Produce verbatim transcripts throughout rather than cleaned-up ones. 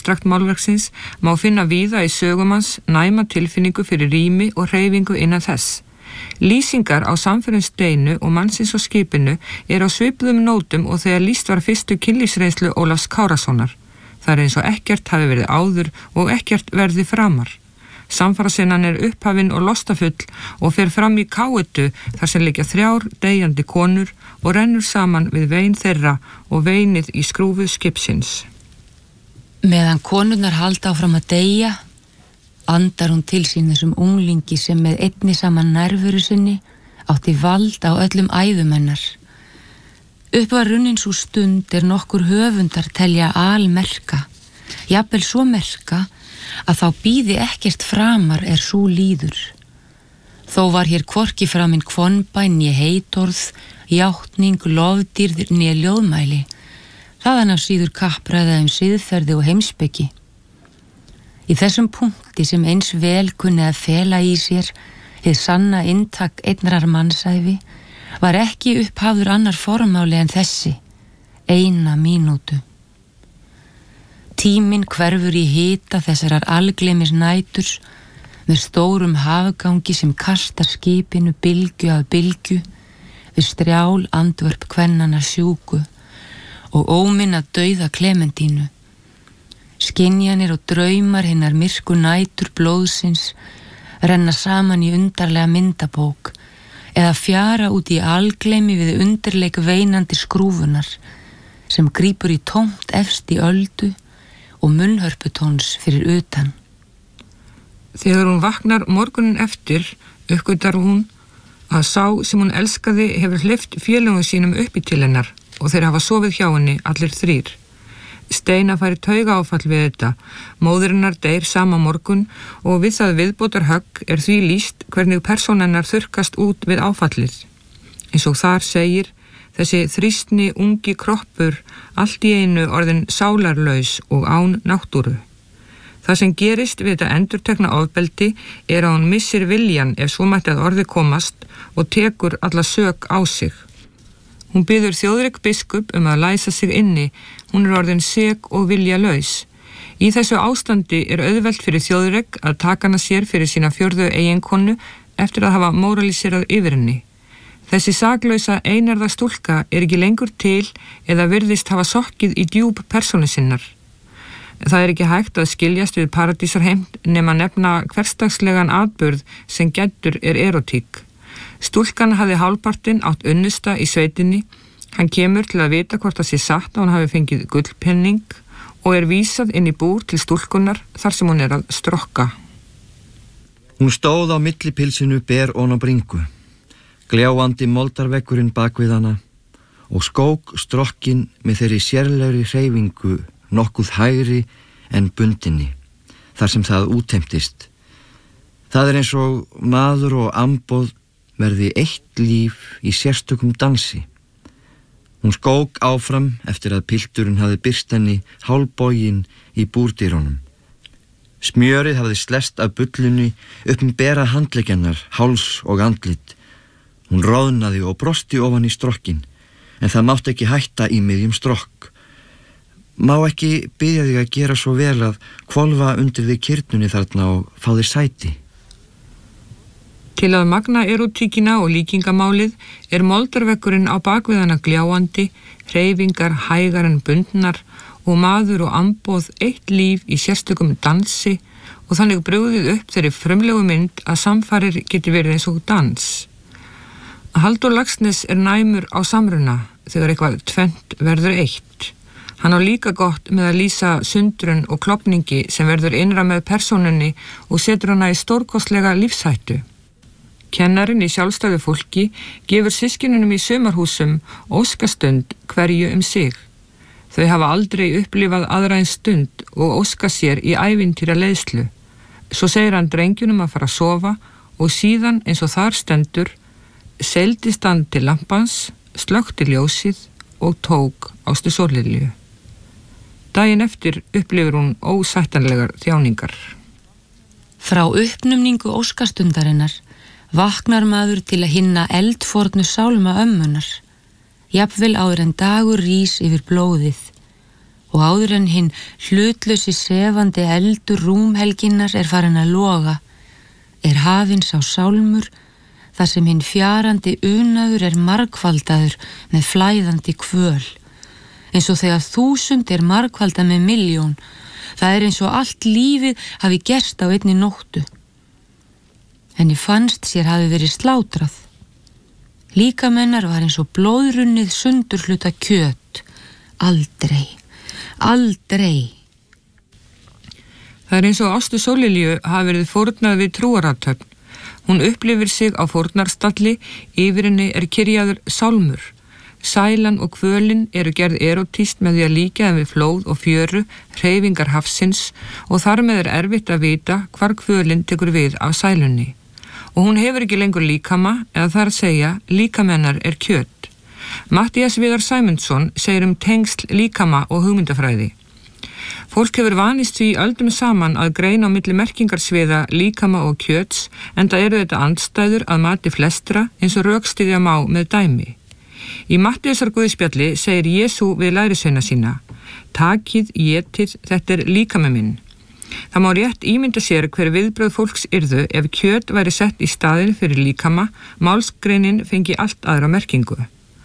abstrakt málverksins má finna víða í sögumans næma tilfinningu fyrir rými og hreyfingu innan þess. Lýsingar á samferðum Steinu og mannsins og skipinu er á svipuðum nótum og þegar lýst var fyrstu kynlífsreynslu Ólafs Kárasonar. Það er eins og ekkert hafi verið áður og ekkert verði framar. Samfarasennan er upphafin og lostafull og fer fram í káetu þar sem liggja þrjár deyjandi konur og rennur saman við vein þeirra og veinið í skrúfu skipsins. Meðan konurnar halda áfram að deyja, andar hún til sín þessum unglingi sem með einni saman nærveru sinni átti vald á öllum æðum hennar. Upp var runnin sú stund er nokkur höfundar telja almerka, jafnvel svo merka að þá býði ekkert framar er sú líður. Þó var hér hvorki framinn kvonbæn né heitorð, játning, lofdýrð né ljóðmæli, þaðan af síður kappræða um siðferði og heimspeki. Í þessum punkti sem eins vel kunni að fela í sér hið sanna inntak einnrar mannsævi var ekki upphafður annar formáli en þessi, eina mínútu. Tíminn hverfur í hita þessarar algleymis næturs með stórum hafgangi sem kastar skipinu bylgju af bylgju við strjál andvörp kvennanna sjúku og óminna dauða Klementínu. Skynjanir og draumar hinnar myrku nætur blóðsins renna saman í undarlega myndabók eða fjara út í algleymi við undirleik veinandi skrúfunar sem grípur í tómt efst í öldu og munnhörputóns fyrir utan. Þegar hún vaknar morgunin eftir, uppgötar hún að sá sem hún elskaði hefur hleypt félögum sínum upp í til hennar og þeir hafa sofið hjá henni allir þrír. Steina færi tauga áfall við þetta. Móðurinnar deyr sama morgun og við það viðbótar högg er því lýst hvernig persónennar þurrkast út við áfallið. Eins og þar segir, þessi þrýstni ungi kroppur allt í einu orðin sálarlaus og án náttúru. Það sem gerist við þetta endurtekna ofbeldi er að hún missir viljan ef svo mætti að orði komast og tekur alla sök á sig. Hún biður Þjóðrik biskup um að læsa sig inni, hún er orðin sek og viljalaus. Í þessu ástandi er auðvelt fyrir Þjóðrik að taka hana sér fyrir sína fjórðu eiginkonu eftir að hafa móraliserað yfir henni. Þessi saklausa einarða stúlka er ekki lengur til eða virðist hafa sokkið í djúp persónu sinnar. Það er ekki hægt að skiljast við paradísarheimt nema nefna hversdagslegan atburð sem gæddur er erotík. Stúlkan hafði hálfpartinn átt unnusta í sveitinni. Hann kemur til að vita hvort það sé satt að hún hafi fengið gullpenning og er vísað inn í búr til stúlkunar þar sem hún er að strokka. Hún stóð á millipilsinu ber ón á bringu, gljáandi moldarvekkurinn bak við hana og skók strokkin með þeirri sérlegri hreyfingu nokkuð hægri en bundinni, þar sem það útheimtist. Það er eins og maður og amboð verði eitt líf í sérstökum dansi. Hún skók áfram eftir að pilturinn hafði birst henni hálfboginn í búrdýrunum. Smjörið hafði slest af bullunni upp um bera handleggjarnar, háls og andlit. Hún roðnaði og brosti ofan í strokkin, en það mátti ekki hætta í miðjum strokk. Má ekki biðja þig að gera svo vel að hvolfa undir þig kyrnunni þarna og fá þér sæti. Til að magna erotíkina og líkingamálið er moldarvekkurinn á bakviðana gljáandi, hreyfingar hægar en bundnar og maður og amboð eitt líf í sérstökum dansi og þannig brugðið upp þeirri frumlegu mynd að samfarir geti verið eins og dans. Halldór Laxness er næmur á samruna þegar eitthvað tvennt verður eitt. Hann á líka gott með að lýsa sundrun og klofningi sem verður innra með persónunni og setur hana í stórkostlega lífshættu. Kennarinn í sjálfstæðu fólki gefur systkinunum í sumarhúsum óskastund hverju um sig. Þau hafa aldrei upplifað aðra en stund og óska sér í ævintýra leiðslu. Svo segir hann drengjunum að fara að sofa og síðan eins og þar stendur seildist hann til lampans, slökkti ljósið og tók Ástu Sólilju. Daginn eftir upplifir hún ósættanlegar þjáningar. Frá uppnumningu óskastundarinnar vaknar maður til að hinna eldfornu sálma ömmunar, jafnvel áður en dagur rís yfir blóðið og áður en hinn hlutlausi sefandi eldur rúmhelginnar er farin að loga, er hafinn sá sálmur þar sem hinn fjarandi unaður er margfaldaður með flæðandi kvöl, eins og þegar þúsund er margfaldað með milljón. Það er eins og allt lífið hafi gerst á einni nóttu. Henni fannst sér hafi verið slátrað. Líkamennar var eins og blóðrunnið sundurhluta kjöt. Aldrei, aldrei. Það er eins og Ástu Sólilju hafi verið fórnað við trúarathöfn. Hún upplifir sig á fórnarstalli, yfir henni er kyrjaður sálmur. Sælan og kvölin eru gerð erotíst með því að líka þeim við flóð og fjöru, hreyfingar hafsins og þar með er erfitt að vita hvar kvölin tekur við af sælunni. Og hún hefur ekki lengur líkama, eða þar að segja líkamennar er kjöt. Matthías Viðar Sæmundsson segir um tengsl líkama og hugmyndafræði. Fólk hefur vanist því öldum saman að greina á milli merkingarsviða líkama og kjöts, enda eru þetta andstæður að mati flestra eins og rökstyðja má með dæmi. Í Matthíasar guðspjalli segir Jesú við lærisveina sína: Takið, étið, þetta er líkami minn. Það má rétt ímynda sér hver viðbrögð fólks yrðu ef kjöt væri sett í staðinn fyrir líkama, málsgreinin fengi allt aðra merkingu.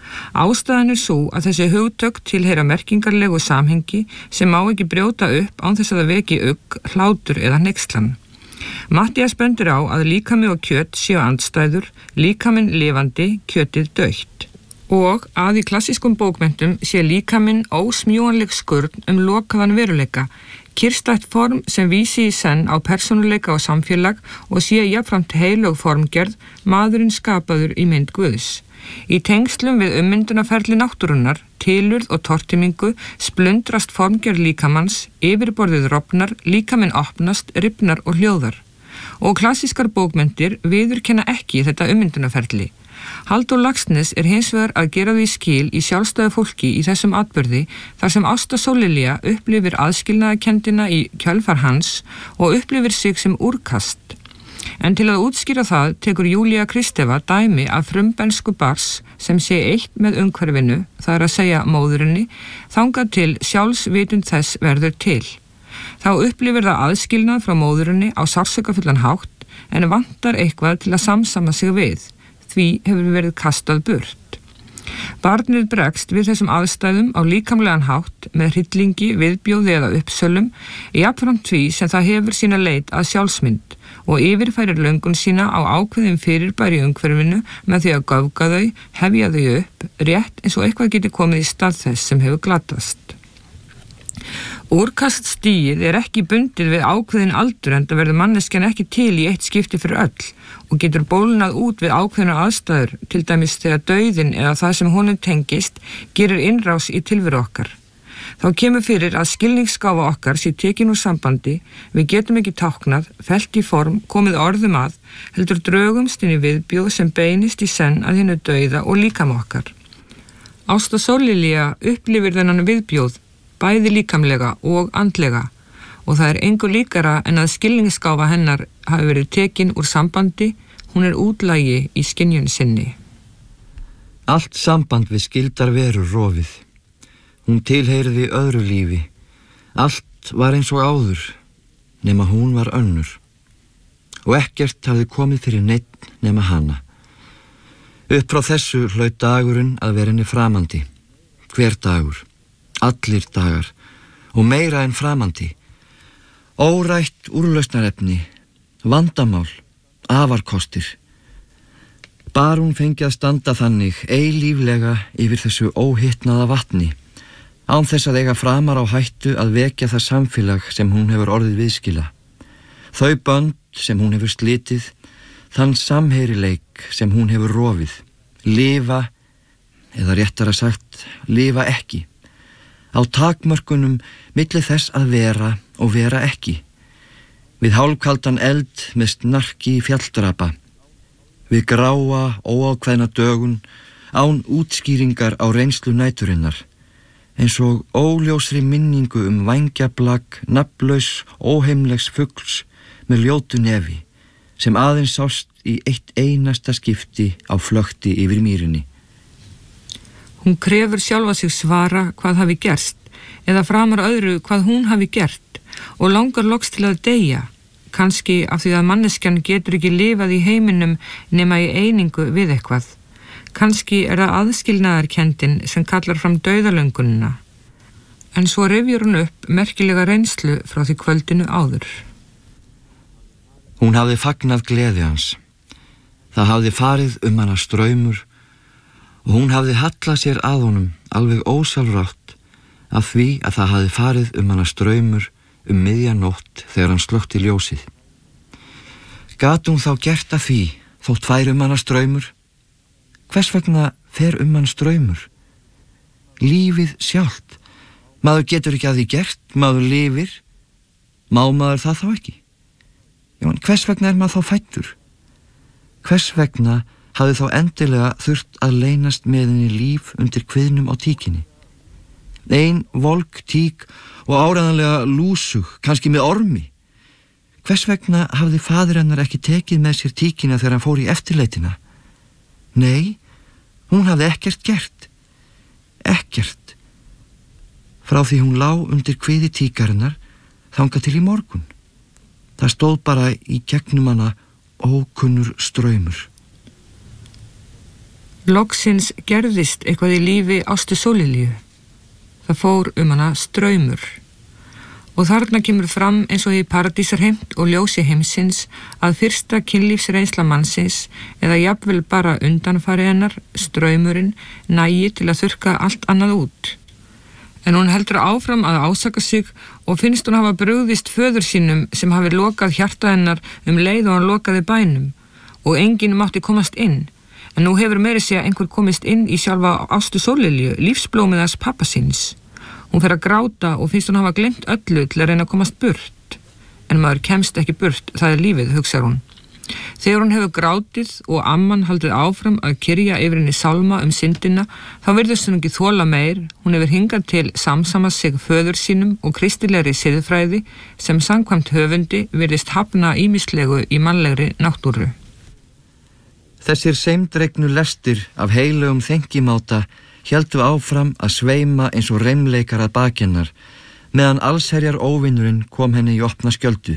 Ástæðan er svo að þessi hugtök tilheyra merkingarlegu samhengi sem má ekki brjóta upp án þess að það veki ugg, hlátur eða hneykslan. Matthías bendir á að líkami og kjöt séu andstæður, líkaminn lifandi, kjötið dautt. Og að í klassískum bókmenntum sé líkaminn ósmjúanleg skurn um lokaðan veruleika, kyrstætt form sem vísi í senn á persónuleika og samfélag og sé jafnframt heilög formgerð, maðurinn skapaður í mynd Guðs. Í tengslum við ummyndunarferli náttúrunnar, tilurð og tortimingu splundrast formgerð líkamanns, yfirborðið rofnar, líkaminn opnast, rifnar og hljóðar. Og klassískar bókmenntir viðurkenna ekki þetta ummyndunarferli. Halldór Laxness er hins vegar að gera því skil í sjálfstæðu fólki í þessum atburði þar sem Ásta Sólilja upplifir aðskilnaðarkenndina í kjölfar hans og upplifir sig sem úrkast. En til að útskýra það tekur Júlía Kristeva dæmi af frumbensku bars sem sé eitt með umhverfinu, það er að segja móðurinni, þangað til sjálfsvitund þess verður til. Þá upplifir það aðskilnað frá móðurinni á sársaukafullan hátt en vantar eitthvað til að samsama sig við. Því hefur verið kastað burt. Barnið bregst við þessum aðstæðum á líkamlegan hátt með hryllingi, viðbjóði eða uppsölum, jafnframt því sem það hefur sína leit að sjálfsmynd og yfirfærir löngun sína á ákveðin fyrirbæri í umhverfinu með því að göfga þau, hefja þau upp, rétt eins og eitthvað geti komið í stað þess sem hefur glatast. Úrkaststigið er ekki bundið við ákveðin aldur enda verður manneskjan ekki til í eitt skipti fyrir öll og getur bólnað út við ákveðnar aðstæður, til dæmis þegar dauðinn eða það sem honum tengist gerir innrás í tilveru okkar. Þá kemur fyrir að skilningsgáfa okkar sé tekin úr sambandi, við getum ekki táknað, fellt í form, komið orðum að, heldur drögumst inn í viðbjóð sem beinist í senn að hinnu dauða og líkama okkar. Ásta Sólilja upplifir þennan viðbjóð, bæði líkamlega og andlega, og það er engu líkara en að skilningsgáfa hennar hafi verið tekin úr sambandi, hún er útlægi í skynjun sinni. Allt samband við skildar verur rofið. Hún tilheyrði öðru lífi. Allt var eins og áður, nema hún var önnur. Og ekkert hafði komið fyrir neinn nema hana. Upp frá þessu hlaut dagurinn að vera henni framandi. Hver dagur, allir dagar, og meira en framandi. Órætt úrlausnarefni, vandamál, afarkostir. Bar hún fengi að standa þannig eilíflega yfir þessu óhittnaða vatni, án þess að eiga framar á hættu að vekja það samfélag sem hún hefur orðið viðskila. Þau bönd sem hún hefur slitið, þann samheyrileik sem hún hefur rofið, lifa, eða réttara sagt, lifa ekki. Á takmörkunum milli þess að vera og vera ekki. Við hálfkaldan eld með snarki í fjalldrapa. Við gráa, óákveðna dögun, án útskýringar á reynslu næturinnar. Eins og óljósri minningu um vængjablak, nafnlaus, óheimlegs fugls með ljótu nefi, sem aðeins sást í eitt einasta skipti á flökti yfir mýrinni. Hún krefur sjálfa sig svara hvað hafi gerst, eða framar öðru hvað hún hafi gert og langar loks til að deyja, kannski af því að manneskjan getur ekki lifað í heiminum nema í einingu við eitthvað. Kannski er það aðskilnaðarkenndin sem kallar fram dauðalöngunina. En svo rifjur hún upp merkilega reynslu frá því kvöldinu áður. Hún hafði fagnað gleði hans. Það hafði farið um hana straumur og hún hafði hallað sér að honum alveg ósjálfrátt af því að það hafði farið um hana straumur um miðja nótt þegar hann slökkti ljósið. Gat hún þá gert að því þótt fær um hana straumur? Hvers vegna fer um hann straumur? Lífið sjálft. Maður getur ekki að því gert, maður lifir. Má maður það þá ekki? Já, en hvers vegna er maður þá fæddur? Hvers vegna hafði þá endilega þurft að leynast með henni líf undir kviðnum á tíkinni? Ein volk tík og áræðanlega lúsug, kannski með ormi. Hvers vegna hafði faðir hennar ekki tekið með sér tíkina þegar hann fór í eftirleitina? Nei, hún hafði ekkert gert. Ekkert. Frá því hún lá undir kviði tíkarinnar þangað til í morgun. Það stóð bara í gegnum hana ókunnur straumur. Loksins gerðist eitthvað í lífi Ástu Sólilju. Það fór um hana straumur. Og þarna kemur fram eins og í paradísarheimt og ljósi heimsins að fyrsta kynlífsreynsla mannsins eða jafnvel bara undanfari hennar, straumurinn, nægi til að þurrka allt annað út. En hún heldur áfram að ásaka sig og finnst hún hafa brugðist föður sínum sem hafi lokað hjarta hennar um leið og hann lokaði bænum og enginn mátti komast inn. En nú hefur meiri segja einhver komist inn í sjálfa Ástu Sólilju, lífsblómið hans pappa síns. Hún fer að gráta og finnst hún hafa glemt öllu til að reyna að komast burt. En maður kemst ekki burt, það er lífið, hugsar hún. Þegar hún hefur grátið og amman haldið áfram að kyrja yfir henni sálma um syndina, þá virðist hún ekki þola meir. Hún hefur hingað til samsama sig föður sínum og kristilegri siðfræði sem samkvæmt höfundi virðist hafna ýmislegu í mannlegri náttúru. Þessir seimdregnu lestir af heilugum þengimáta héldu áfram að sveima eins og reimleikar að bakennar, meðan allsherjar óvinnurinn kom henni í opna skjöldu.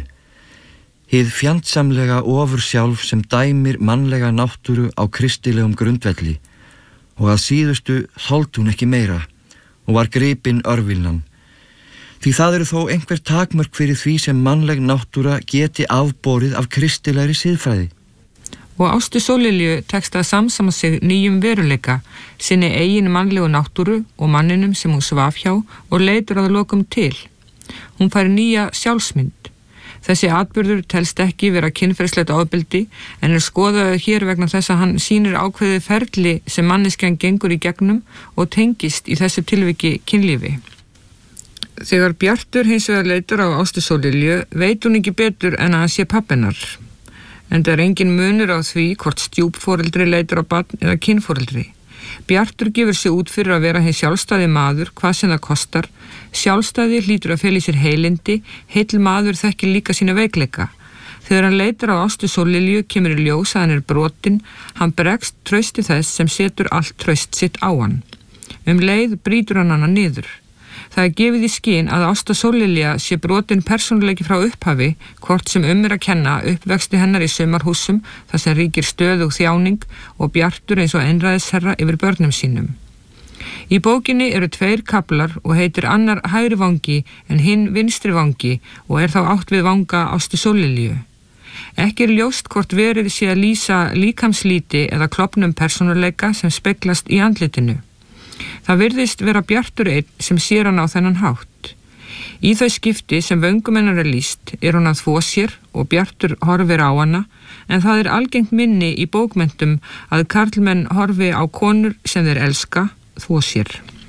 Hið fjandsamlega ofur sjálf sem dæmir mannlega náttúru á kristilegum grundvelli og að síðustu þoldi hún ekki meira og var gripin örvilnan. Því það eru þó einhver takmörk fyrir því sem mannleg náttúra geti afborið af kristilegri siðfræði. Og Ástu Sólilju tekst að samsama sig nýjum veruleika, sinni eigin mannlegu náttúru og manninum sem hún svaf hjá og leitur að lokum til. Hún fær nýja sjálfsmynd. Þessi atburður telst ekki vera kynferðislegt ofbeldi en er skoðaður hér vegna þess að hann sýnir ákveðið ferli sem manneskjan gengur í gegnum og tengist í þessu tilviki kynlífi. Þegar Bjartur hins vegar leitur á Ástu Sólilju veit hún ekki betur en að hann sé pappennar. En það er engin munur á því hvort stjúpforeldri leitur á barn eða kynforeldri. Bjartur gefur sig út fyrir að vera hinn sjálfstæði maður, hvað sem það kostar. Sjálfstæði hlýtur að fela í sér heilindi, heill maður þekkir líka sína veikleika. Þegar hann leitar á Ástu Sólilju kemur í ljós að hann er brotinn, hann bregst trausti þess sem setur allt traust sitt á hann. Um leið brýtur hann hana niður. Það er gefið í skyn að Ásta Sólilja sé brotin persónuleiki frá upphafi, hvort sem um er að kenna uppvexti hennar í sumarhúsum, þar sem ríkir stöðug þjáning og Bjartur eins og einræðisherra yfir börnum sínum. Í bókinni eru tveir kaflar og heitir annar hægri vangi en hinn vinstri vangi og er þá átt við vanga Ástu Sólilju. Ekki er ljóst hvort verið sé að lýsa líkamslíti eða klofnum persónuleika sem speglast í andlitinu. Það virðist vera Bjartur einn sem sér hann á þennan hátt. Í þau skipti sem vöngum hennar er lýst er hún að þvo sér og Bjartur horfir á hana, en það er algengt minni í bókmenntum að karlmenn horfi á konur sem þeir elska, þvo sér.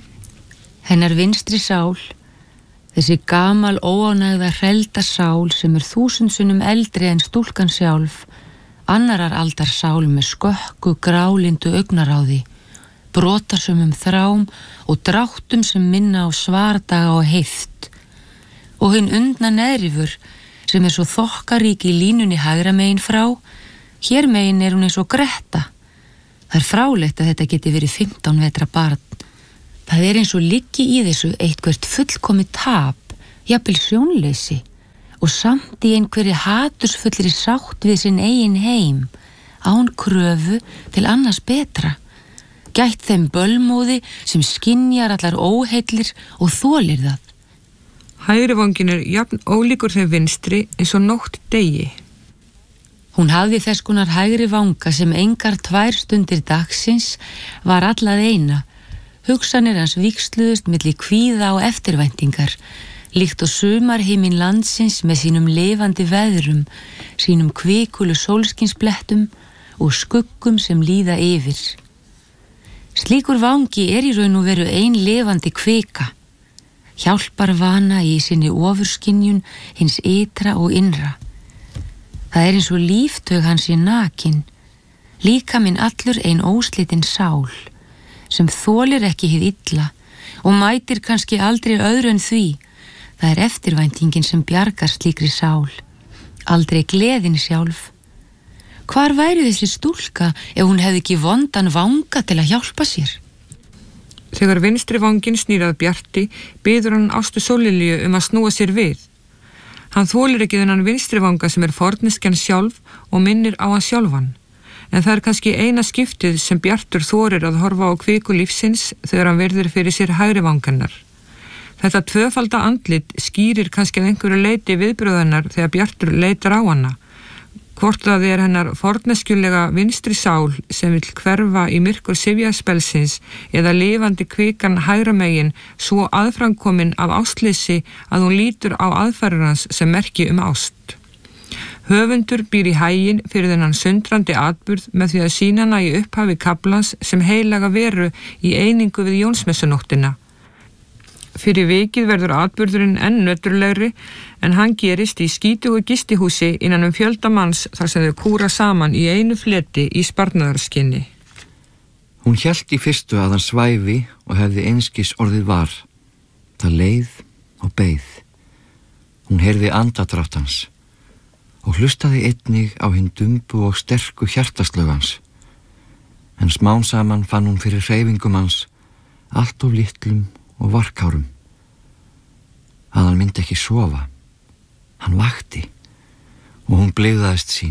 Hennar vinstri sál, þessi gamal óánægða hrelda sál sem er þúsundsunum eldri en stúlkan sjálf, annarar aldar sál með skökku grálindu augnaráði, brotasumum þrám og dráttum sem minna á svardaga og heift. Og hinn undna neðrifur sem er svo þokkarík í línunni hægra megin frá, hér megin er hún eins og Greta. Það er frálegt að þetta geti verið fimmtán vetra barn, Það er eins og liggi í þessu eitthvert fullkomið tap, jafnvel sjónleysi, og samt í einhverju hatursfullri sátt við sinn eigin heim, án kröfu til annars betra, gætt þeim bölmóði sem skynjar allar óheillir og þolir það. Hægri vangin er jafn ólíkur þeim vinstri eins og nótt degi. Hún hafði þess konar hægri vanga sem engar tvær stundir dagsins var allað eina. Hugsanir hans víxluðust milli kvíða og eftirvæntingar, líkt og sumarhiminn landsins með sínum lifandi veðrum, sínum kvikulu sólskinsblettum og skuggum sem líða yfir. Slíkur vangi er í raun og veru ein lifandi kvika, hjálpar vana í sinni ofurskynjun hins ytra og innra. Það er eins og líftaug hans í nakin, líkaminn allur ein óslitin sál, sem þolir ekki hið illa og mætir kannski aldrei öðru en því. Það er eftirvæntingin sem bjargar slíkri sál, aldrei gleðin sjálf. Hvar væri þessi stúlka ef hún hefði ekki vondan vanga til að hjálpa sér? Þegar vinstri vangin snýrað Bjarti, biður hann Ástu Sóllilju um að snúa sér við. Hann þolir ekki þennan vinstri vanga sem er forneskjan sjálf og minnir á hann sjálfan. En það er kannski eina skiptið sem Bjartur þorir að horfa á kviku lífsins þegar hann verður fyrir sér hægri vangannar. Þetta tvöfalda andlit skýrir kannski að einhverju leiti viðbröðunar þegar Bjartur leitar á hana. Hvort það er hennar forneskjulega vinstri sál sem vill hverfa í myrkur syfjaspelsins eða lifandi kvikan hægra megin svo aðframkomin af ástleysi að hún lítur á aðferðir hans sem merki um ást. Höfundur býr í hægin fyrir þennan sundrandi atburð með því að sýna hana í upphafi kaflans sem heilaga veru í einingu við Jónsmessunóttina. Fyrir vikið verður atburðurinn enn nöturlegri en hann gerist í skítugu gistihúsi innan um fjölda manns þar sem þau kúra saman í einu fleti í sparnaðarskinni. Hún hélt í fyrstu að hann svæfi og hefði einskis orðið var. Það leið og beið. Hún heyrði andadrátt hans og hlustaði einnig á hinn dumbu og sterku hjartaslög hans. En smán saman fann hún fyrir hreyfingum hans allt of litlum og varkárum. Að hann myndi ekki sofa. Hann vakti og hún blygðaðist sín.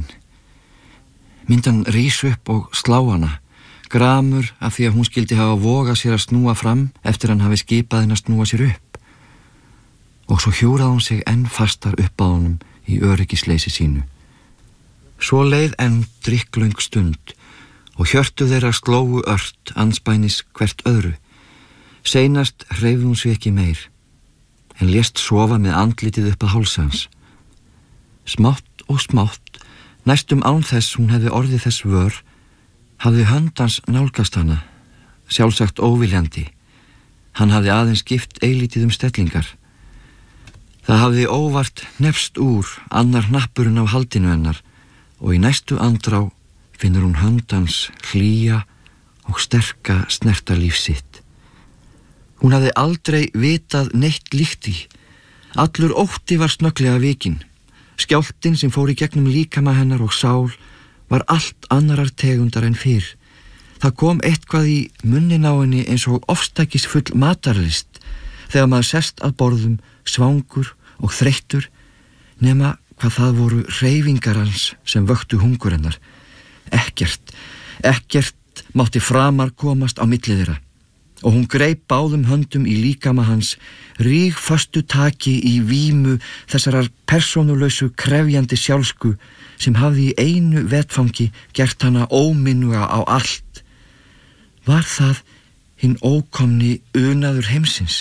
Myndi hann rís upp og slá hana, gramur af því að hún skildi hafa vogað sér að snúa fram eftir hann hafi skipað henn að snúa sér upp. Og svo hjúraði hún sig enn fastar upp á honum í öryggisleysi sínu. Svo leið enn drykklöng stund og hjörtu þeirra slógu ört andspænis hvert öðru. Seinast hreyfði hún sig ekki meir, en lést sofa með andlitið upp að hálsans. Smátt og smátt, næstum án þess hún hefði orðið þess vör, hafði hönd hans nálgast hana, sjálfsagt óviljandi. Hann hafði aðeins skipt eilítið um stellingar. Það hafði óvart nefst úr annar hnappurinn á haldinu hennar og í næstu andrá finnur hún hönd hans hlýja og sterka snerta líf sitt. Hún hafði aldrei vitað neitt líkt í. Allur ótti var snögglega vikinn. Skjálftinn sem fór í gegnum líkama hennar og sál var allt annarar tegundar en fyrr. Það kom eitthvað í munnin á henni eins og ofstækisfull matarlist þegar maður sest að borðum svangur og þreyttur, nema hvað það voru hreyfingar hans sem vöktu hungur hennar. Ekkert, ekkert mátti framar komast á milli þeirra. Og hún greip báðum höndum í líkama hans, rígföstu taki í vímu þessarar persónulausu krefjandi sjálfsku sem hafði í einu vetfangi gert hana óminnuga á allt. Var það hinn ókomni unaður heimsins?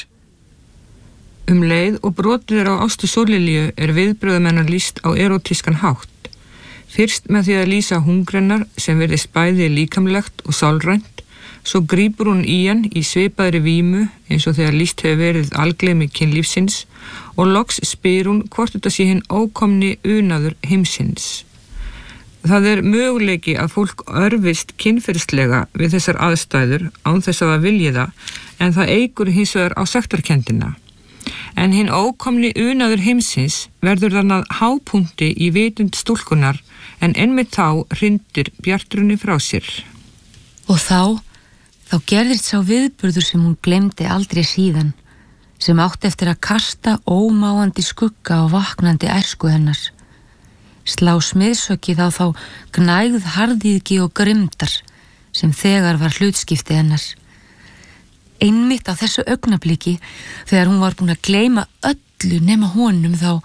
Um leið og brotið er á Ástu Sóllilju er viðbröðum hennar lýst á erótískan hátt. Fyrst með því að lýsa hungrennar sem virðist bæði líkamlegt og sálrænt. Svo grípur hún í hann í svipaðri vímu eins og þegar lýst hefur verið algleymi kynlífsins og loks spyr hún hvort þetta sé hinn ókomni unaður heimsins. Það er möguleiki að fólk örfist kynferðislega við þessar aðstæður án þess að það vilji það en það eykur hins vegar á sektarkenndina. En hinn ókomni unaður heimsins verður þannig hápunkti í vitund stúlkunar en einmitt þá hrindir Bjarturinn frá sér. Og þá þá gerðist sá viðburður sem hún glemdi aldrei síðan, sem átti eftir að kasta ómáandi skugga á vaknandi æsku hennar. Slá smiðsökið á þá gnægð harðýðgi og grimmdar sem þegar var hlutskipti hennar. Einmitt á þessu augnabliki, þegar hún var búin að gleyma öllu nema honum, þá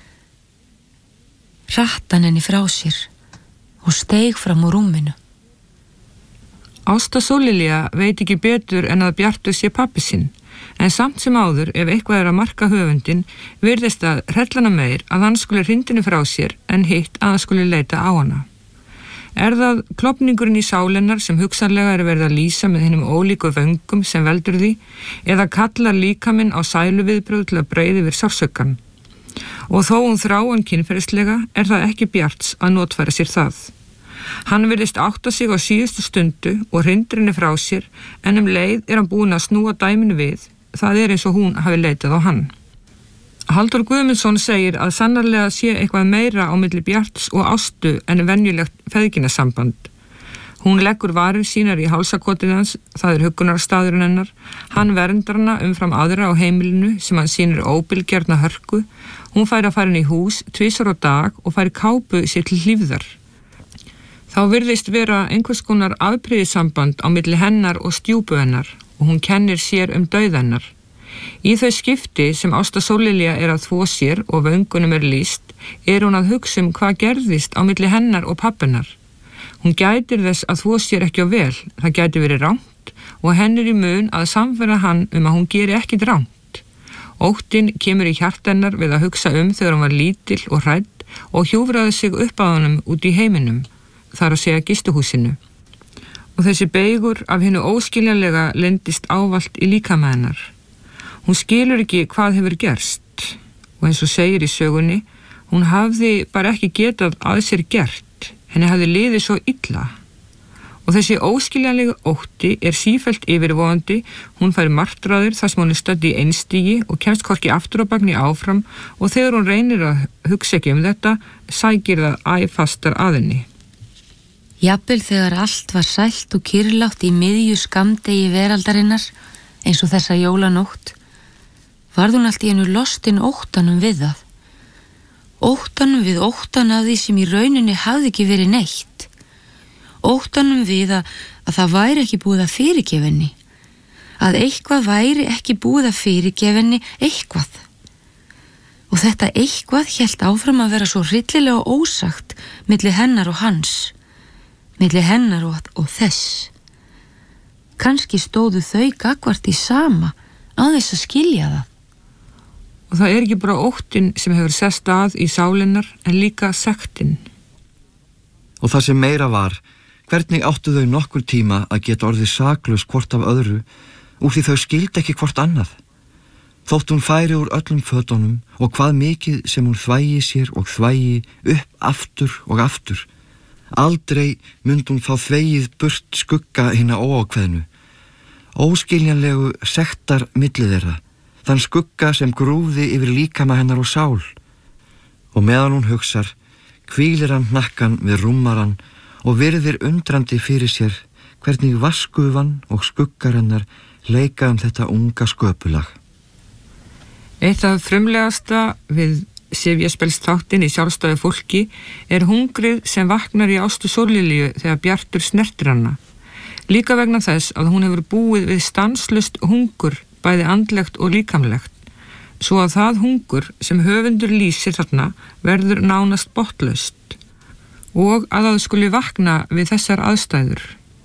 hrattan henni frá sér og steig fram úr rúminu. Ásta Sóllilja veit ekki betur en að Bjartur sé pabbi sinn, en samt sem áður, ef eitthvað er að marka höfundin, virðist að hrellana meir að hann skuli hrindinu frá sér en hitt að hann skuli leita á hana. Er það klofningurinn í sálennar sem hugsanlega er verið að lýsa með hinnum ólíku vöngum sem veldur því, eða kallar líkaminn á sæluviðbrögð til að breiði við sársaukan? Og þó hún þrá hann kynferðislega er það ekki Bjarts að notfæra sér það. Hann virðist átta sig á síðustu stundu og hrindir henni frá sér, en um leið er hann búinn að snúa dæminu við, það er eins og hún hafi leitað á hann. Halldór Guðmundsson segir að sannarlega sé eitthvað meira á milli Bjarts og Ástu en venjulegt feðginasamband. Hún leggur varir sínar í hálsakotið hans, það er huggunarstaðurinn hennar, hann verndar hana umfram aðra á heimilinu sem hann sýnir óbilgjarna hörku, hún fær að fara inn í hús tvisvar á dag og fær kápu sér til hlífðar. Þá virðist vera einhvers konar afbrýðissamband á milli hennar og stjúpu hennar og hún kennir sér um dauða hennar. Í þau skipti sem Ásta Sóllilja er að þvo sér og vöngunum er lýst, er hún að hugsa um hvað gerðist á milli hennar og pabbennar. Hún gætir þess að þvo sér ekki á vel, það gæti verið rangt og henn er í mun að samfæra hann um að hún geri ekkit rangt. Óttinn kemur í hjartennar við að hugsa um þegar hún var lítil og hrædd og hjúfraði sig upp að honum út í heiminum, þar að segja gistuhúsinu. Og þessi beigur af hinnu óskiljanlega lendist ávallt í líkama hennar. Hún skilur ekki hvað hefur gerst og eins og segir í sögunni, hún hafði bara ekki getað að sér gert, henni hafði liðið svo illa. Og þessi óskiljanlega ótti er sífellt yfirvofandi, hún fær martraðir þar sem hún er stödd í einstígi og kemst hvorki aftur á bagni áfram og þegar hún reynir að hugsa ekki um þetta, sækir það æ fastar að henni. Jafnvel þegar allt var sælt og kyrrlátt í miðju skammdegi veraldarinnar, eins og þessa jólanótt, varð hún allt í einu lostin óttanum við það. Óttanum við óttan af því sem í rauninni hafði ekki verið neitt. Óttanum við að, að það væri ekki búið að fyrirgefa henni. Að eitthvað væri ekki búið að fyrirgefa henni eitthvað. Og þetta eitthvað hélt áfram að vera svo hryllilega ósagt milli hennar og hans. Milli hennar og, og þess. Kannski stóðu þau gagvart í sama á þess að skilja það. Og það er ekki bara óttinn sem hefur sest að í sálinnar en líka sektinn. Og það sem meira var, hvernig áttu þau nokkur tíma að geta orðið saklaus hvort af öðru úr því þau skildi ekki hvort annað. Þótt hún færi úr öllum fötunum og hvað mikið sem hún þvægi sér og þvægi upp aftur og aftur. Aldrei myndi hún þá þvegið burt skugga hinna óákveðnu. Óskiljanlegu sektar milli þeirra. Þann skugga sem grúfði yfir líkama hennar og sál. Og meðan hún hugsar, hvílir hann hnakkan við rúmaran og virðir undrandi fyrir sér hvernig vaskufan og skuggar hennar leika um þetta unga sköpulag. Eitt af frumlegasta við Sifjaspelsþáttinn í sjálfstæðu fólki er hungrið sem vaknar í Ástu Sóllilju þegar Bjartur snertir hana. Líka vegna þess að hún hefur búið við stanslust hungur bæði andlegt og líkamlegt, svo að það hungur sem höfundur lýsir þarna verður nánast botnlaust og að það skuli vakna við þessar aðstæður.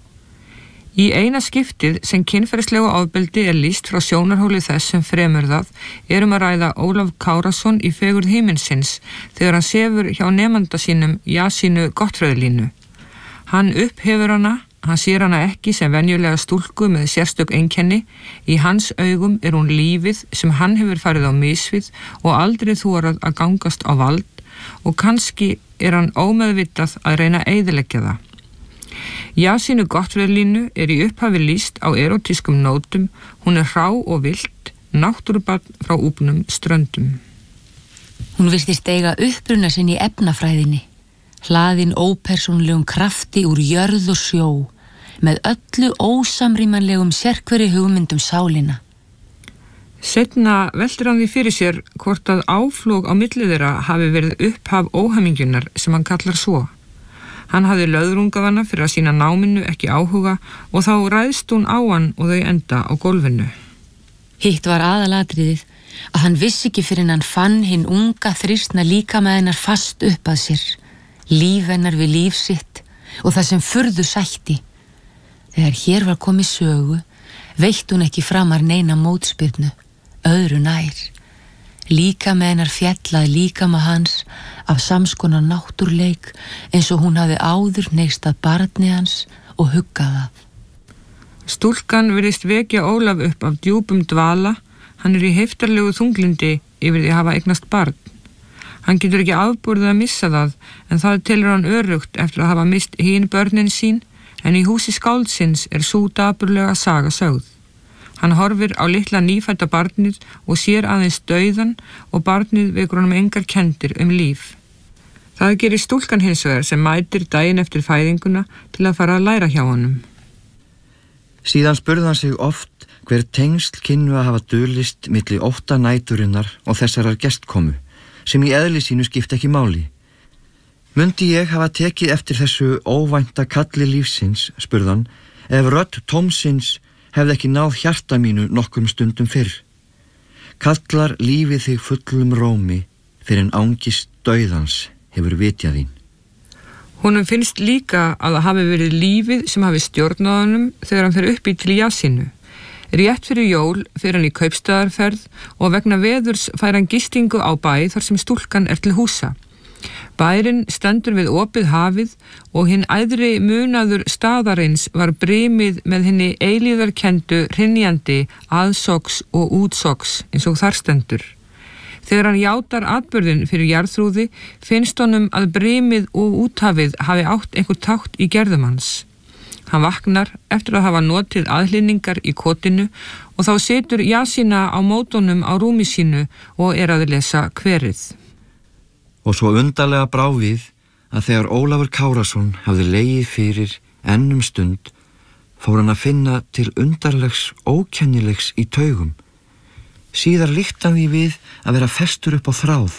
Í eina skiptið sem kynferðislegu ofbeldi er lýst frá sjónarhóli þess sem fremur það erum að ræða Ólaf Kárason í Fegurð himinsins þegar hann sefur hjá nemanda sínum Jasínu Gottfreðlínu. Hann upphefur hana, hann sér hana ekki sem venjulega stúlku með sérstök einkenni, í hans augum er hún lífið sem hann hefur farið á misvið og aldrei þorað að gangast á vald og kannski er hann ómeðvitað að reyna að eyðileggja það. Jasínu Gottfreðlínu er í upphafi lýst á erotískum nótum, hún er hrá og vilt, náttúrubarn frá úpnum ströndum. Hún virtist eiga uppruna sinn í efnafræðinni, hlaðin ópersónlegum krafti úr jörð og sjó, með öllu ósamrýmanlegum sérhverri hugmyndum sálina. Seinna veltir hann því fyrir sér hvort að áflóg á milli þeirra hafi verið upphaf óhamingjunar sem hann kallar svo. Hann hafði löðrungað hana fyrir að sína náminu ekki áhuga og þá ræðst hún á hann og þau enda á gólfinu. Hitt var aðalatriðið að hann vissi ekki fyrir hann fann hinn unga þrýstna líkama hennar fast upp að sér, líf hennar við líf sitt og það sem furðu sætti. Þegar hér var komið sögu, veitt hún ekki framar neina mótspyrnu, öðru nær. Líkama hennar fjallað líkama hans af samskonar náttúrleik eins og hún hafi áður neist að barni hans og huggað það. Stúlkan virðist vekja Ólaf upp af djúpum dvala. Hann er í heiftarlegu þunglindi yfir því að hafa eignast barn. Hann getur ekki afborðið að missa það, en það telur hann örugt eftir að hafa mist hin börnin sín, en í húsi skáldsins er sú dapurlega saga sögð. Hann horfir á litla nýfædda barnið og sér aðeins dauðan og barnið vekur honum engar kenndir um líf. Það gerir stúlkan hins vegar sem mætir daginn eftir fæðinguna til að fara að læra hjá honum. Síðan spurði hann sig oft hver tengsl kynnu að hafa dulist milli ótta næturinnar og þessarar gestkomu, sem í eðli sínu skipta ekki máli. Mundi ég hafa tekið eftir þessu óvænta kalli lífsins, spurðan, ef rödd tómsins hefði ekki náð hjarta mínu nokkrum stundum fyrr. Kallar lífið þig fullum rómi fyrir en ángist dauðans hefur vitjað þín. Honum finnst líka að það hafi verið lífið sem hafi stjórnað honum þegar hann fer upp í til Jasínu. Rétt fyrir jól fer hann í kaupstaðarferð og vegna veðurs fær hann gistingu á bæ þar sem stúlkan er til húsa. Bærinn stendur við opið hafið og hinn æðri munaður staðarins var brimið með henni eilíðarkendu hrynjandi aðsoks og útsoks eins og þar stendur. Þegar hann játar atburðin fyrir jarðþrúði finnst honum að brimið og úthafið hafi átt einhver tátt í gerðum hans. Hann vaknar eftir að hafa notið aðhlynningar í kotinu og þá situr Jasína á mótunum á rúmi sínu og er að lesa kverið. Og svo undarlega brá við að þegar Ólafur Kárason hafði legið fyrir ennum stund fór hann að finna til undarlegs ókennilegs í taugum. Síðar líkti hann því við að vera festur upp á þráð.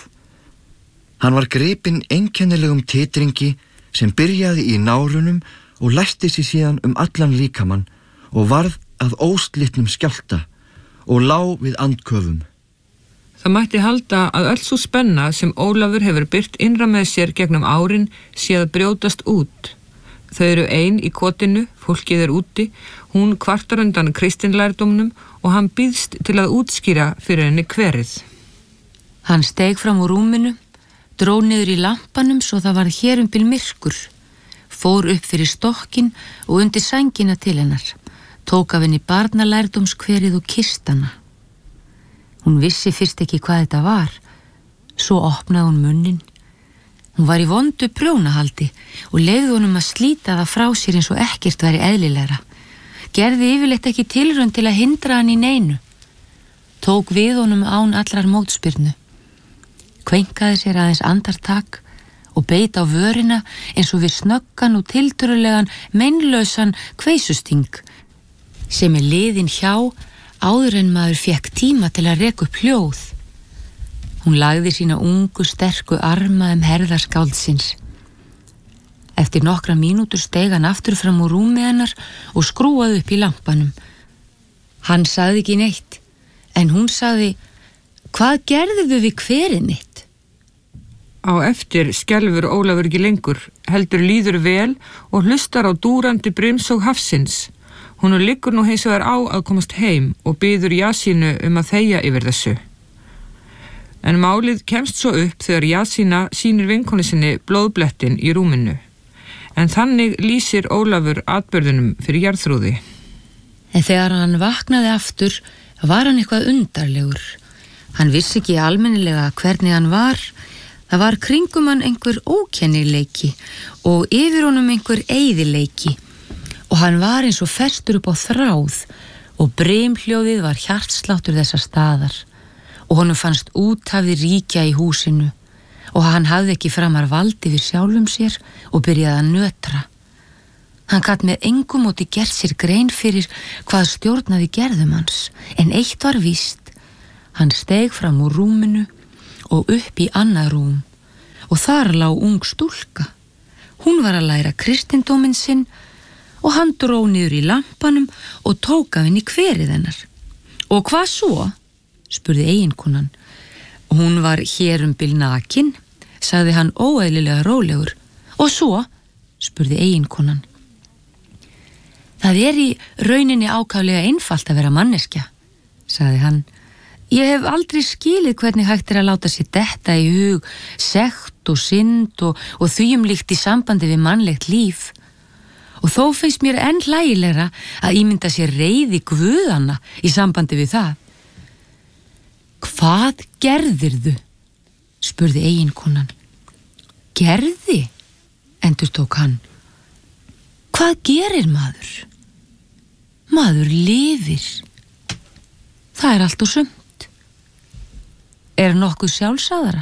Hann var gripinn einkennilegum titringi sem byrjaði í nárunum og læsti sig síðan um allan líkamann og varð að óslitnum skjálta og lá við andköfum. Það mætti halda að öll sú spenna sem Ólafur hefur byrt innra með sér gegnum árin sé að brjótast út. Þau eru ein í kotinu, fólkið er úti, hún kvartar undan kristinlærdómnum og hann býðst til að útskýra fyrir henni kverið. Hann steig fram úr rúminu, dró niður í lampanum svo það var hér um bil myrkur, fór upp fyrir stokkin og undir sængina til hennar, tók af henni barnalærdómskverið og kysst hana. Hún vissi fyrst ekki hvað þetta var, svo opnaði hún munnin. Hún var í vondu prjónahaldi og leyfði honum að slíta það frá sér eins og ekkert væri eðlilegra. Gerði yfirleitt ekki tilraun til að hindra hann í neinu. Tók við honum án allrar mótspyrnu. Kvenkaði sér aðeins andartak og beit á vörina eins og við snöggan og tiltörulegan meinlausan kveisusting sem er liðin hjá áður en maður fekk tíma til að reka upp hljóð. Hún lagði sína ungu, sterku arma um herðar skáldsins. Eftir nokkra mínútur steig hann aftur fram úr rúmi hennar og skrúaði upp í lampanum. Hann sagði ekki neitt, en hún sagði, hvað gerðuðu við hverinn þitt? Á eftir skelfur Ólafur ekki lengur, heldur líður vel og hlustar á dúrandi brimsóg hafsins. Hún liggur nú hins vegar á að komast heim og biður Jasínu um að þegja yfir þessu. En málið kemst svo upp þegar Jasína sýnir vinkonu sinni blóðblettin í rúminu. En þannig lýsir Ólafur atburðunum fyrir jarðþrúði. En þegar hann vaknaði aftur var hann eitthvað undarlegur. Hann vissi ekki almennilega hvernig hann var. Það var kringum hann einhver ókennileiki og yfir honum einhver eyðileiki. Og hann var eins og festur upp á þráð og brimhljóðið var hjartsláttur þessa staðar. Og honum fannst úthafið ríkja í húsinu og hann hafði ekki framar vald yfir sjálfum sér og byrjaði að nötra. Hann gat með engu móti gert sér grein fyrir hvað stjórnaði gerðum hans, en eitt var víst, hann steig fram úr rúminu og upp í annað rúm og þar lá ung stúlka. Hún var að læra kristindóminn sinn og hann dró niður í lampanum og tók af henni kverið hennar. Og hvað svo? Spurði eiginkonan. Hún var hér um bil nakin, sagði hann óeðlilega rólegur. Og svo? Spurði eiginkonan. Það er í rauninni ákaflega einfalt að vera manneskja, sagði hann. Ég hef aldrei skilið hvernig hægt er að láta sér detta í hug, sekt og synd og, og þvíumlíkt í sambandi við mannlegt líf. Og þó finnst mér enn hlægilegra að ímynda sér reiði guðanna í sambandi við það. Hvað gerðirðu? Spurði eiginkonan. Gerði? Endurtók hann. Hvað gerir maður? Maður lifir. Það er allt og sumt. Er nokkuð sjálfsagðara?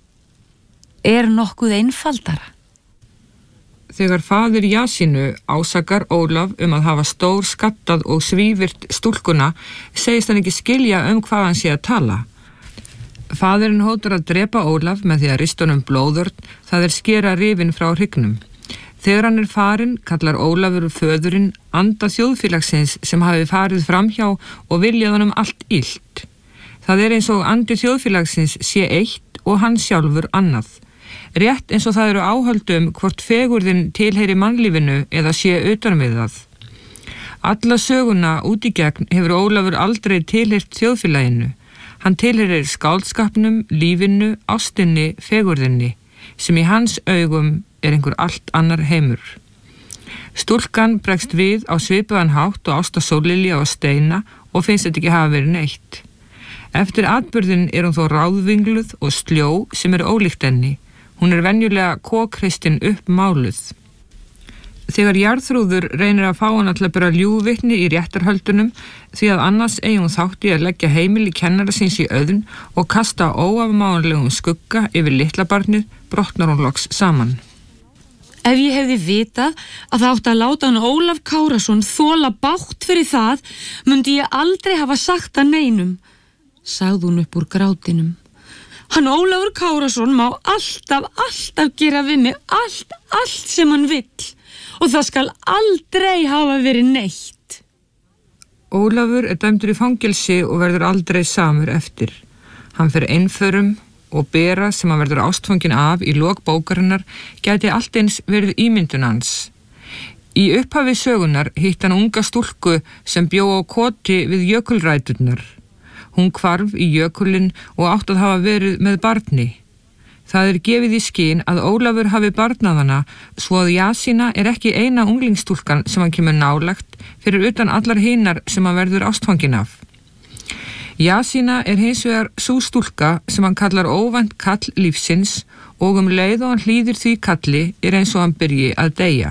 Er nokkuð einfaldara? Þegar faðir Jasínu ásakar Ólaf um að hafa stór skattað og svívirt stúlkuna, segist hann ekki skilja um hvað hann sé að tala. Faðirinn hótar að drepa Ólaf með því að rista honum blóðörn, það er skera rifin frá hryggnum. Þegar hann er farinn, kallar Ólafur föðurinn anda þjóðfélagsins sem hafi farið framhjá og viljað honum allt illt. Það er eins og andi þjóðfélagsins sé eitt og hann sjálfur annað. Rétt eins og það eru áhöldum hvort fegurðin tilheyri mannlífinu eða sé utan við það. Alla söguna út í gegn hefur Ólafur aldrei tilheyrt þjóðfélaginu. Hann tilheyrir skáldskapnum, lífinu, ástinni, fegurðinni, sem í hans augum er einhver allt annar heimur. Stúlkan bregst við á svipaðan hátt og Ásta Sóllilja og Steina og finnst þetta ekki hafa verið neitt. Eftir atburðin er hún þó ráðvingluð og sljó sem er ólíkt henni. Hún er venjulega kókristin upp máluð. Þegar Jarþrúður reynir að fá hana til að bera ljúgvitni í réttarhöldunum því að annars eigi hún þátt í að leggja heimili kennara síns í auðn og kasta óafmáanlegum skugga yfir litla barnið, brotnar hún loks saman. Ef ég hefði vitað að það átti að láta hann Ólaf Kárason þola bágt fyrir það, mundi ég aldrei hafa sagt það neinum, sagði hún upp úr grátinum. Hann Ólafur Kárason má alltaf, alltaf gera við mig allt, allt sem hann vill og það skal aldrei hafa verið neitt. Ólafur er dæmdur í fangelsi og verður aldrei samur eftir. Hann fer einförum og Bera sem hann verður ástfangin af í lok bókarinnar gæti allt eins verið ímyndun hans. Í upphafi sögunar hitt hann unga stúlku sem bjó á koti við jökulræturnar. Hún hvarf í jökulinn og átt að hafa verið með barni. Það er gefið í skyn að Ólafur hafi barnað hana svo að Jasína er ekki eina unglingsstúlkan sem hann kemur nálægt fyrir utan allar hinar sem hann verður ástfangin af. Jasína er hins vegar sú stúlka sem hann kallar óvænt kall lífsins og um leið og hann hlýðir því kalli er eins og hann byrji að deyja.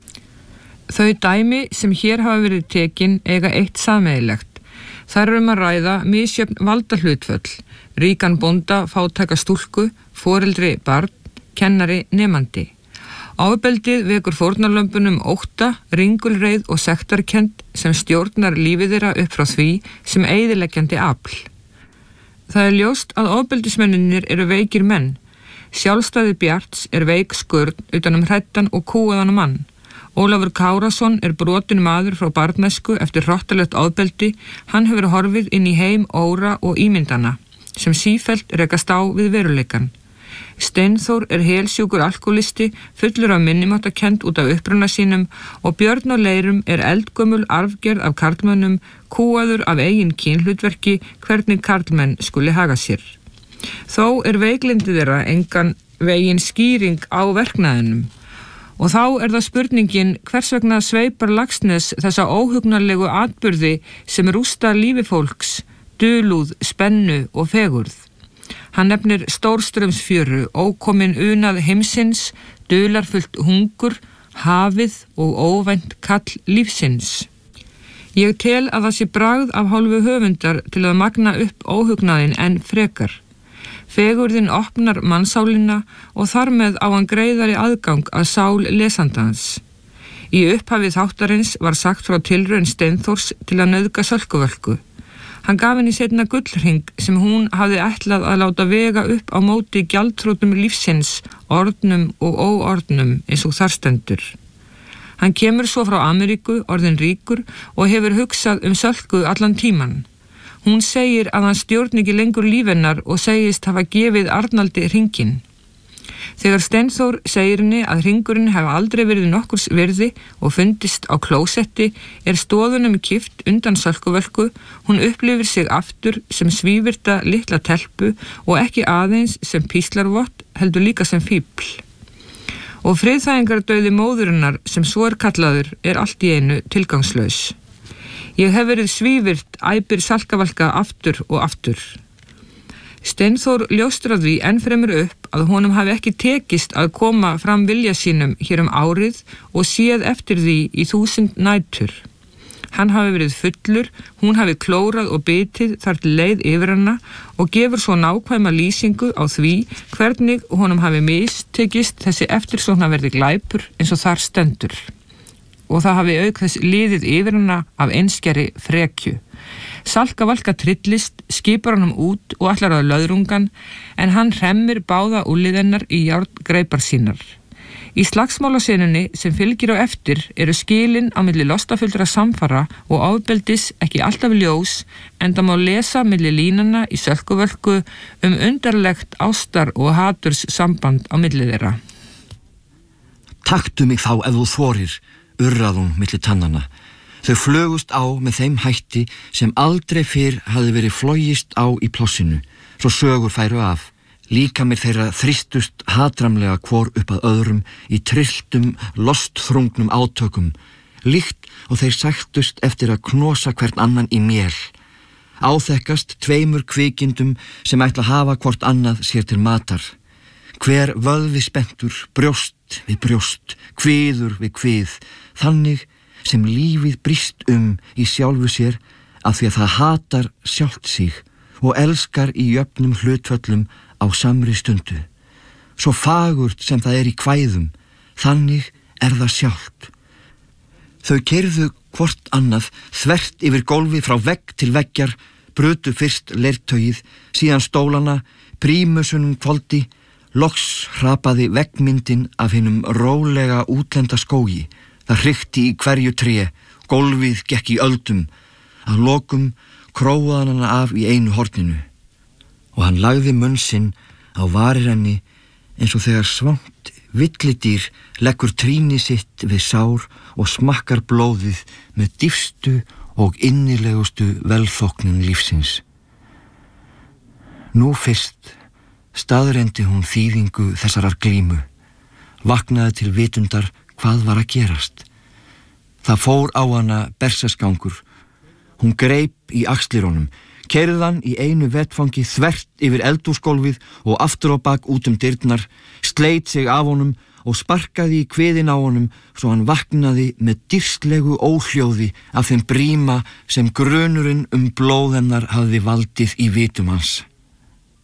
Þau dæmi sem hér hafa verið tekin eiga eitt sameiginlegt. Þar er um að ræða misjöfn valdahlutföll, ríkan bónda, fátæka stúlku, foreldri, barn, kennari, nemandi. Ofbeldið vekur fórnarlömbunum ótta, ringulreið og sektarkennd sem stjórnar lífið þeirra upp frá því sem eyðileggjandi afl. Það er ljóst að ofbeldismenninir eru veikir menn. Sjálfstæði Bjarts er veik skurn utanum hrættan og kúaðan mann. Ólafur Kárason er brotinn maður frá barnæsku eftir hrottalegt ofbeldi. Hann hefur horfið inn í heim óra og ímyndana sem sífellt rekast á við veruleikan. Steinþór er helsjúkur alkoholisti, fullur af minnimáttakend út af uppruna sínum og Björn á Leirum er eldgömul arfgerð af karlmönnum, kúaður af eigin kynhlutverki hvernig karlmenn skuli haga sér. Þó er veiklyndi þeirra engan vegin skýring á verknaðinum. Og þá er það spurningin hvers vegna sveipar Laxness þessa óhugnarlegu atburði sem rústa lífi fólks, dulúð, spennu og fegurð. Hann nefnir stórstraumsfjöru, ókomin unað heimsins, dularfullt hungur, hafið og óvænt kall lífsins. Ég tel að það sé bragð af hálfu höfundar til að magna upp óhugnaðin en frekar. Fegurðin opnar mannsálina og þar með á hann greiðari aðgang að sál lesandans. Í upphafið þáttarins var sagt frá tilraun Steinþórs til að nauðga Sölkuvölku. Hann gaf henni seinna gullhring sem hún hafði ætlað að láta vega upp á móti gjaldþrotum lífsins, orðnum og óorðnum eins og þar stendur. Hann kemur svo frá Ameríku, orðin ríkur, og hefur hugsað um Sölku allan tíman. Hún segir að hann stjórni ekki lengur líf hennar og segist hafa gefið Arnaldi hringinn. Þegar Steinþór segir henni að hringurinn hafi aldrei verið nokkurs virði og fundist á klósetti er stóðunum kippt undan Sölkuvölku, hún upplifir sig aftur sem svívirta litla telpu og ekki aðeins sem píslarvott heldur líka sem fíbl. Og friðþægingardauði móðurinnar sem svo er kallaður er allt í einu tilgangslaus. Ég hef verið svívirt, æpir Salkavalka aftur og aftur. Steinþór ljóstrar því enn fremur upp að honum hafi ekki tekist að koma fram vilja sínum hér um árið og séð eftir því í þúsund nætur. Hann hafi verið fullur, hún hafi klórað og bitið þar til leið yfir hana og gefur svo nákvæma lýsingu á því hvernig honum hafi mistekist þessi eftirsóknarverði glæpur eins og þar stendur. Og það hafi auk þess liðið yfir hana af einskeri frekju. Salkavalka trillist, skipar honum út og ætlar að löðrungan, en hann hremmir báða úlliðennar í járngreipar sínar. Í slagsmálasenunni sem fylgir á eftir eru skilin á milli lostafullra samfara og ofbeldis ekki alltaf ljós, enda má lesa milli línanna í Sölkuvölku um undarlegt ástar og haturs samband á milli þeirra. Taktu mig þá ef þú þorir, urrað hún milli tannana. Þau flögust á með þeim hætti sem aldrei fyrr hafði verið flogist á í plássinu, svo sögur færu af. Líkamir þeirra þrýstust hatramlega hvor upp að öðrum í trilltum, lostþrungnum átökum, líkt og þeir sæktust eftir að knosa hvern annan í mél. Áþekkast tveimur kvikindum sem ætla að hafa hvort annað sér til matar. Hver vöðvi spenntur, brjóst við brjóst, kviður við kvið, þannig sem lífið brýst um í sjálfu sér af því að það hatar sjálft sig og elskar í jöfnum hlutföllum á samri stundu. Svo fagurt sem það er í kvæðum, þannig er það sjálft. Þau keyrðu hvort annað þvert yfir gólfi frá vegg til veggjar, brutu fyrst leirtaugið, síðan stólana, prímusunum kvöldi, loks hrapaði veggmyndin af hinum rólega útlenda skógi. Það hrykti í hverju tré, gólfið gekk í öldum, að lokum króaði hana af í einu horninu. Og hann lagði munn sinn á varir henni eins og þegar svangt villidýr leggur tríni sitt við sár og smakkar blóðið með dýfstu og innilegustu velþóknun lífsins. Nú fyrst staðrendi hún þýðingu þessarar glímu, vaknaði til vitundar hvað var að gerast. Það fór á hana berserksgangur. Hún greip í axlir honum, keyrði hann í einu vetfangi þvert yfir eldhúsgólfið og aftur á bak út um dyrnar, sleit sig af honum og sparkaði í kviðin á honum svo hann vaknaði með dýrslegu óhljóði af þeim bríma sem grunurinn um blóð hennar hafði valdið í vitum hans.